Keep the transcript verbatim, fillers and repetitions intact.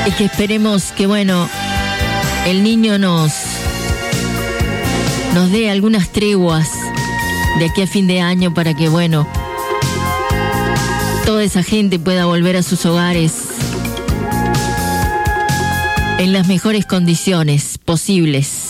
Y que esperemos que, bueno, el niño nos, nos dé algunas treguas de aquí a fin de año para que, bueno, toda esa gente pueda volver a sus hogares en las mejores condiciones posibles.